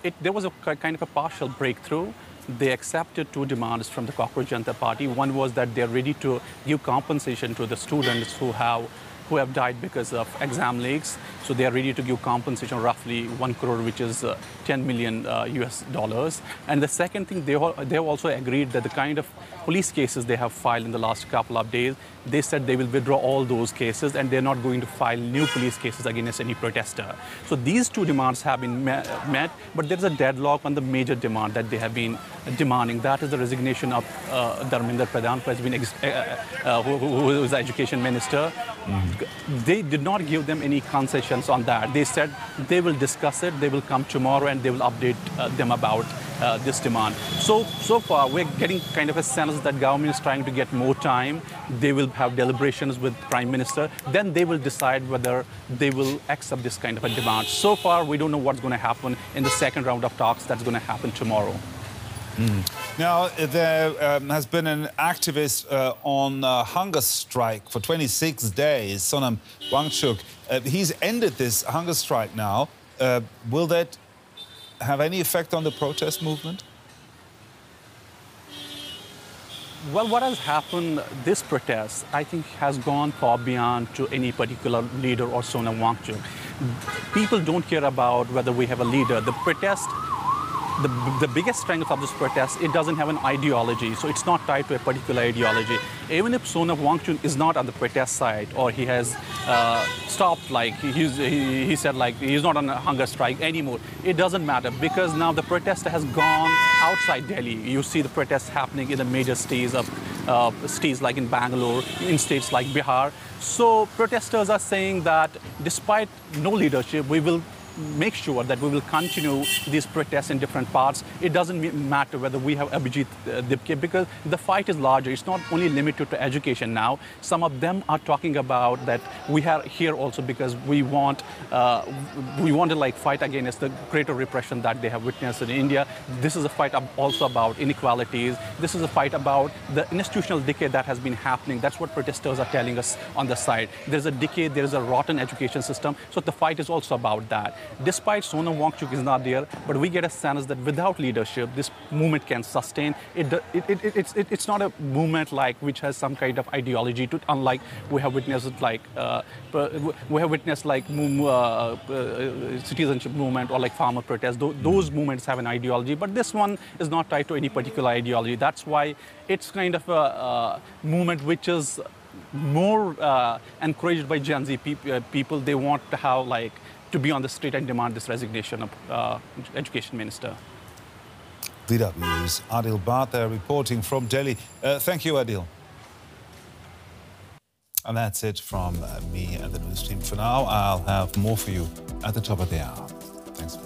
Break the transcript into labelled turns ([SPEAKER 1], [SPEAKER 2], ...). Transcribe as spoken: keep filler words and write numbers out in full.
[SPEAKER 1] it, there was a kind of a partial breakthrough. They accepted two demands from the Cockroach Janata Party. One was that they're ready to give compensation to the students who have who have died because of exam leaks. So they are ready to give compensation, roughly one crore, which is uh, ten million uh, U S dollars. And the second thing, they, they have also agreed that the kind of police cases they have filed in the last couple of days, they said they will withdraw all those cases and they're not going to file new police cases against any protester. So these two demands have been met, but there's a deadlock on the major demand that they have been demanding. That is the resignation of uh, Dharmendra Pradhan, who has been ex uh, uh, who, who is the education minister. Mm-hmm. They did not give them any concessions on that. They said they will discuss it, they will come tomorrow and they will update uh, them about uh, this demand. So, so far we're getting kind of a sense that government is trying to get more time. They will have deliberations with Prime Minister. Then they will decide whether they will accept this kind of a demand. So far we don't know what's going to happen in the second round of talks that's going to happen tomorrow.
[SPEAKER 2] Mm. Now, there um, has been an activist uh, on uh, hunger strike for twenty-six days, Sonam Wangchuk. Uh, he's ended this hunger strike now. Uh, will that have any effect on the protest movement?
[SPEAKER 1] Well, what has happened, this protest, I think, has gone far beyond to any particular leader or Sonam Wangchuk. People don't care about whether we have a leader. The protest The, the biggest strength of this protest, it doesn't have an ideology, so it's not tied to a particular ideology. Even if Sonam Wangchuk is not on the protest side, or he has uh, stopped, like he's, he, he said, like he's not on a hunger strike anymore, it doesn't matter, because now the protest has gone outside Delhi. You see the protests happening in the major cities of uh, cities like in Bangalore, in states like Bihar. So protesters are saying that despite no leadership, we will make sure that we will continue these protests in different parts. It doesn't matter whether we have Abhijit uh, Dipke, because the fight is larger. It's not only limited to education now. Some of them are talking about that we are here also because we want uh, we want to like fight against the greater repression that they have witnessed in India. This is a fight also about inequalities. This is a fight about the institutional decay that has been happening. That's what protesters are telling us on the side. There's a decay, there's a rotten education system. So the fight is also about that. Despite Sonam Wangchuk is not there, but we get a sense that without leadership, this movement can sustain. It, it, it, it, it's, it, it's not a movement like which has some kind of ideology to it, unlike we have witnessed like uh, we have witnessed like uh, uh, citizenship movement or like farmer protests. Th those movements have an ideology, but this one is not tied to any particular ideology. That's why it's kind of a, a movement which is more uh, encouraged by Gen Z pe uh, people. They want to have like to be on the street and demand this resignation of uh, Education Minister.
[SPEAKER 2] D W's Adil Bhatt reporting from Delhi. Uh, thank you, Adil. And that's it from uh, me and the news team for now. I'll have more for you at the top of the hour.